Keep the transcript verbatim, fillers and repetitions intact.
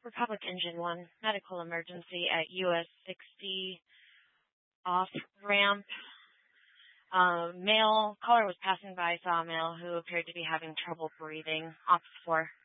Republic Engine one, medical emergency at U S sixty off ramp. Um, male caller was passing by, saw a male who appeared to be having trouble breathing. Ops four.